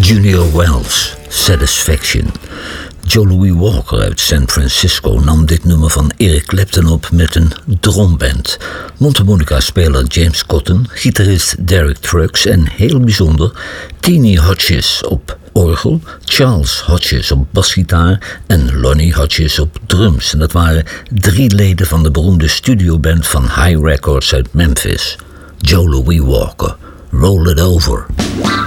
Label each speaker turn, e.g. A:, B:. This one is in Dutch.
A: Junior Wells, Satisfaction. Joe Louis Walker uit San Francisco nam dit nummer van Eric Clapton op met een dromband. Mondharmonica-speler James Cotton, gitarist Derek Trucks en heel bijzonder Teenie Hodges op orgel, Charles Hodges op basgitaar en Lonnie Hodges op drums. En dat waren 3 leden van de beroemde studioband van High Records uit Memphis. Joe Louis Walker, Roll It Over.